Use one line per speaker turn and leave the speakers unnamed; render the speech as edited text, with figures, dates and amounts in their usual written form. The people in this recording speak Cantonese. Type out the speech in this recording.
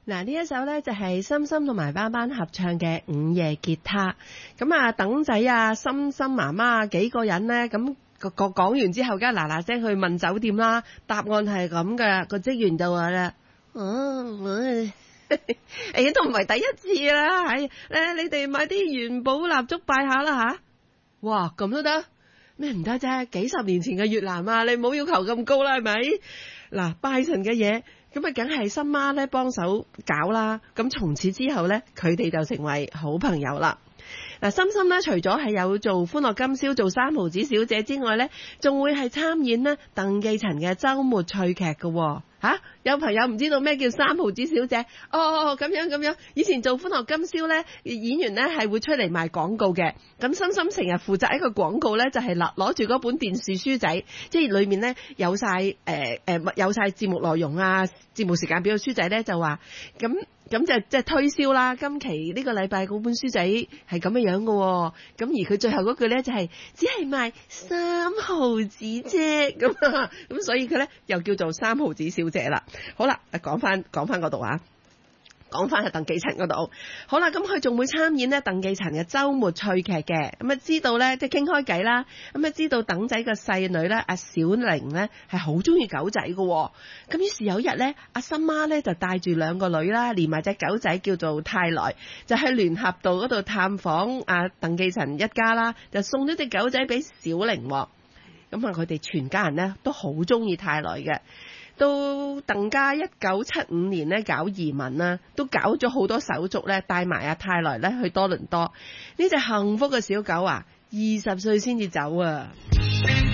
嗱，呢一首咧就係心心同埋班班合唱嘅《午夜吉他》。咁啊，等仔啊、心心媽媽啊幾個人咧，咁講完之後，梗係嗱嗱聲去問酒店啦。答案係咁嘅，個職員就話啦：誒都唔係第一次啦，係你哋買啲元寶蠟燭拜下啦吓。哇，咁都得？咩唔得啫？幾十年前嘅越南啊，你唔好要求咁高啦，係咪？嗱，拜神嘅嘢。咁啊，梗係新媽咧幫手搞啦。咁從此之後咧，佢哋就成為好朋友啦。嗱，心心咧除咗係有做歡樂今宵做三毫子小姐之外咧，仲會係參演呢鄧寄塵嘅週末趣劇嘅。有朋友唔知道咩叫三毫子小姐？咁樣。以前做歡樂今宵咧，演員咧係會出嚟賣廣告嘅。咁心心成日負責一個廣告咧，就係攞住嗰本電視書仔，即係裏面咧有晒節目內容啊、節目時間表嘅書仔咧，就話咁就即係推銷啦。今期呢個禮拜嗰本書仔係咁樣嘅喎。咁而佢最後嗰句咧就係只係賣3毫子啫。咁所以佢咧又叫做三毫子小姐啦。好啦，講翻嗰度啊，講翻係鄧寄塵嗰度。好啦，咁佢仲會參演呢鄧寄塵嘅週末趣劇嘅。咁啊知道咧，即係傾開偈啦。咁啊知道鄧仔個細女咧，阿小玲咧係好中意狗仔嘅。咁於是有一日咧，阿新媽咧就帶住2個女啦，連埋隻狗仔叫做泰來，就喺聯合道嗰度探訪阿鄧寄塵一家啦，就送咗隻狗仔俾小玲。咁啊，佢哋全家人咧都好中意泰來嘅。到鄧家1975年咧搞移民啦，都搞咗好多手續咧，帶埋阿泰來咧去多倫多。呢隻幸福嘅小狗啊，20歲先至走啊！